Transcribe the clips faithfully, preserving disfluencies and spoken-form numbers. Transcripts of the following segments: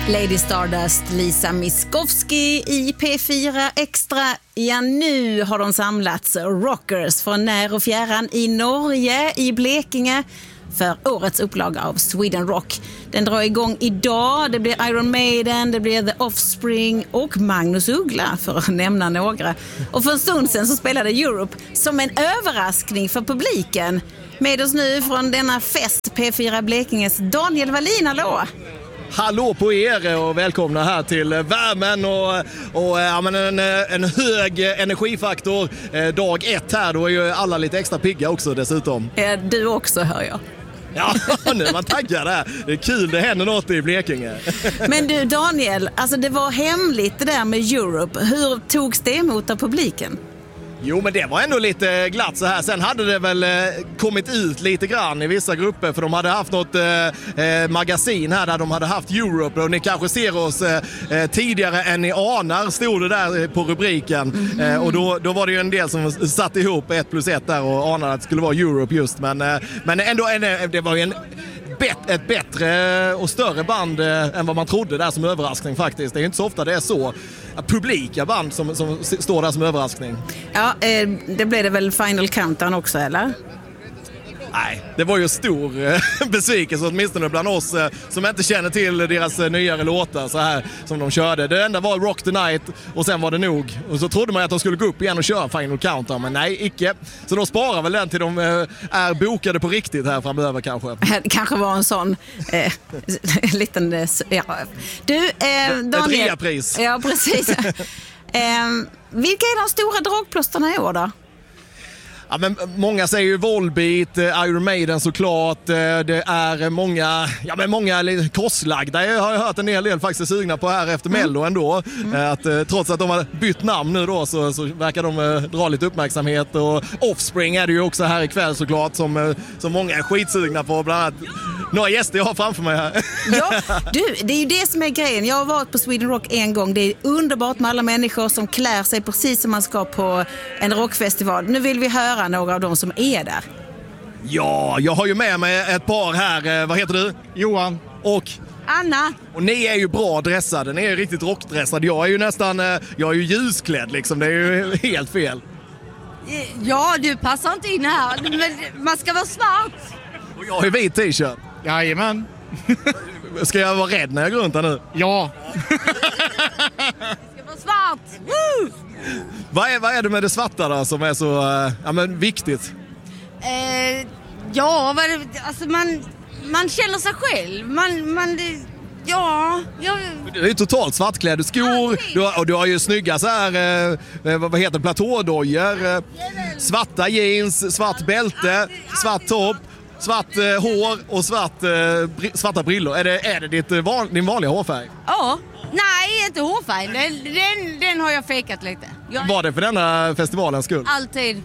Lady Stardust, Lisa Miskovsky i P fyra Extra. Ja, nu har de samlats rockers från när och fjärran i Norge, i Blekinge, för årets upplaga av Sweden Rock. Den drar igång idag. Det blir Iron Maiden, det blir The Offspring och Magnus Uggla, för att nämna några. Och för en stund sedan så spelade Europe som en överraskning för publiken. Med oss nu från denna fest, P fyra Blekinges Daniel Wallin, hallå! Hallå på er och välkomna här till värmen och, och ja, men en, en hög energifaktor. Dag ett här, då är ju alla lite extra pigga också dessutom. Ja, du också, hör jag. Ja, nu är man taggad där. Det är kul, det händer något i Blekinge. Men du Daniel, alltså det var hemligt det där med Europe. Hur togs det emot av publiken? Jo, men det var ändå lite glatt så här. Sen hade det väl eh, kommit ut lite grann i vissa grupper, för de hade haft något eh, magasin här där de hade haft Europe, och ni kanske ser oss eh, tidigare än ni anar, stod det där på rubriken. Mm-hmm. Eh, och då, då var det ju en del som satt ihop ett plus ett där och anade att det skulle vara Europe just, men, eh, men ändå en, det var ju en ett bättre och större band än vad man trodde där som överraskning faktiskt. Det är ju inte så ofta det är så publika band som, som står där som överraskning. Ja, eh, det blev det väl Final Countdown också, eller? Nej, det var ju stor eh, besvikelse åtminstone bland oss eh, som inte känner till deras eh, nyare låtar så här som de körde. Det enda var Rock the Night och sen var det nog. Och så trodde man att de skulle gå upp igen och köra Final Countdown, men nej, icke. Så de sparar väl den till de eh, är bokade på riktigt här framöver kanske. Det kanske var en sån eh, liten... Eh, ja. Du, eh, Daniel... Ett reapris. Ja, precis. eh, vilka är de stora dragplåsterna i år då? Ja, men många säger ju Volbeat, Iron Maiden såklart. Det är många, ja, men många korslagda. Jag har hört en hel del faktiskt sugna på här efter Mello ändå. Mm. Att, trots att de har bytt namn nu då, så, så verkar de dra lite uppmärksamhet. Och Offspring är det ju också här ikväll såklart, som, som många är skitsugna på. Bland annat några gäster jag har framför mig här. Ja, du, det är ju det som är grejen. Jag har varit på Sweden Rock en gång. Det är underbart med alla människor som klär sig precis som man ska på en rockfestival. Nu vill vi höra några av dem som är där. Ja, jag har ju med mig ett par här. Vad heter du? Johan. Och? Anna. Och ni är ju bra dressade. Ni är ju riktigt rockdressade. Jag är ju nästan, jag är ju ljusklädd liksom. Det är ju helt fel. Ja, du passar inte in här. Men man ska vara svart. Och jag har ju vit t-shirt. Jajamän. Ska jag vara rädd när jag går runt här nu? Ja. Det ska vara svart. Woo! Vad är, vad är det med det svarta då som är så ja, men viktigt? Eh, ja, vad är det, alltså man, man känner sig själv. Man, man, det, ja. Jag... Du är ju totalt svartklädd. Skor, du har, och du har ju snygga så här, eh, vad heter det, platådojor, eh, svarta jeans, svart bälte, svart topp. Svart eh, hår och svart, eh, br- svarta brillor. Är det, är det ditt, van, din vanliga hårfärg? Ja, nej, inte hårfärg. Den, den, den har jag fejkat lite. Jag... Var det för denna festivalens skull? Alltid.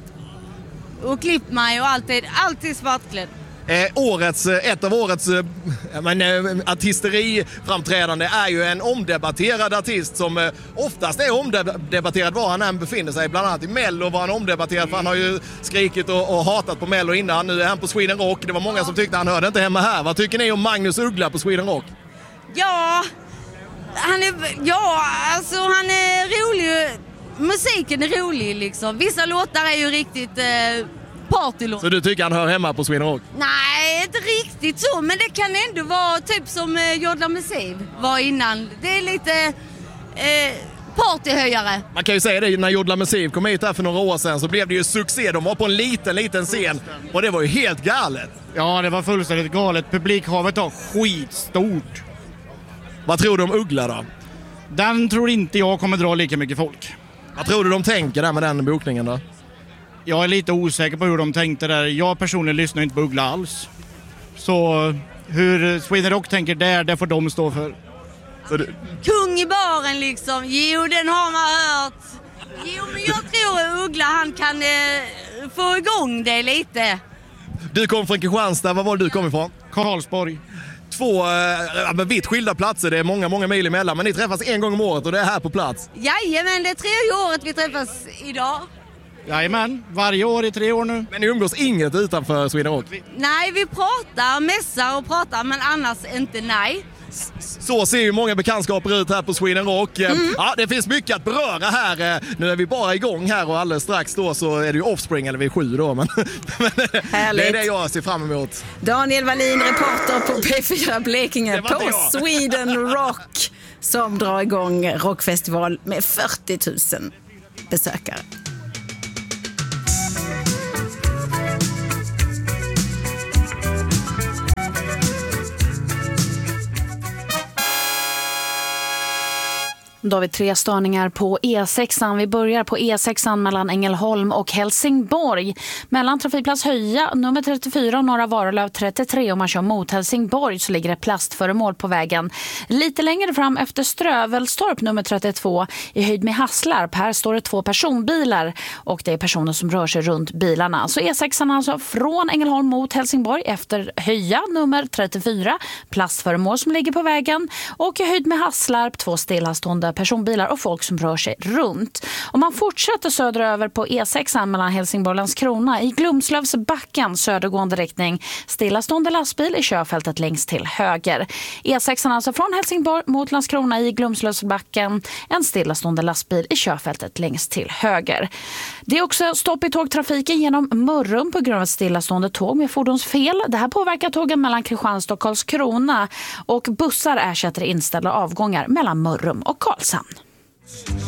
Och klippt mig och alltid, alltid svartklädd. Eh, årets, ett av årets eh, men, eh, artisteriframträdande är ju en omdebatterad artist som eh, oftast är omdebatterad var han än befinner sig. Bland annat i Mello var han omdebatterad, för han har ju skrikit och, och hatat på Mello innan. Nu är han på Sweden Rock. Det var många som tyckte han hörde inte hemma här. Vad tycker ni om Magnus Uggla på Sweden Rock? Ja, han är, ja, alltså han är rolig. Musiken är rolig liksom. Vissa låtar är ju riktigt... Eh, partylåt. Så du tycker han hör hemma på Sweden Rock? Nej, inte riktigt så. Men det kan ändå vara typ som eh, Jodla Massiv var innan. Det är lite eh, partyhöjare. Man kan ju säga det, när Jodla Massiv kom hit här för några år sedan så blev det ju succé. De var på en liten, liten scen. Och det var ju helt galet. Ja, det var fullständigt galet. Publikhavet var skitstort. Vad tror du om Uggla då? Den tror inte jag kommer dra lika mycket folk. Vad tror du de tänker där med den bokningen då? Jag är lite osäker på hur de tänkte där. Jag personligen lyssnar inte på Uggla alls. Så hur Sweden Rock tänker där, det får de stå för. Så du... Kung i baren liksom. Jo, den har man hört. Jo, men jag tror Uggla han kan eh, få igång det lite. Du kom från Kristianstad. Var var du kom ifrån? Karlsborg. Två äh, vitt skilda platser. Det är många, många mejl emellan. Men ni träffas en gång om året och det är här på plats. Jajamän, det är tredje året vi träffas idag. Jajamän, varje år i tre år nu. Men ni umgås inget utanför Sweden Rock? Nej, vi pratar, mässar och pratar, men annars inte nej. Så ser ju många bekantskaper ut här på Sweden Rock. Mm. Ja, det finns mycket att beröra här. Nu är vi bara igång här och alldeles strax då så är det ju Offspring, eller vi är sju då. Men, men det är det jag ser fram emot. Daniel Wallin, reporter på P fyra Blekinge på Sweden Rock, som drar igång rockfestival med fyrtio tusen besökare. Då har vi tre störningar på E sexan. Vi börjar på E sexan mellan Ängelholm och Helsingborg. Mellan trafikplats Höja, nummer trettiofyra och Norra Varulöv trettiotre. Om man kör mot Helsingborg så ligger det plastföremål på vägen. Lite längre fram efter Strövelstorp, nummer trettiotvå, i höjd med Hasslarp. Här står det två personbilar och det är personer som rör sig runt bilarna. Så E sexan alltså från Ängelholm mot Helsingborg efter Höja, nummer trettiofyra. Plastföremål som ligger på vägen. Och i höjd med Hasslarp, två stillastående personbilar och folk som rör sig runt. Om man fortsätter söderöver på E sexan mellan Helsingborg och Landskrona i Glumslövsbacken södergående riktning, stillastående lastbil i körfältet längst till höger. E sexan alltså från Helsingborg mot Landskrona i Glumslövsbacken, en stillastående lastbil i körfältet längst till höger. Det är också stopp i tågtrafiken genom Mörrum på grund av ett stillastående tåg med fordonsfel. Det här påverkar tågen mellan Kristianstad och Karlskrona och bussar ersätter inställda avgångar mellan Mörrum och Karlshamn.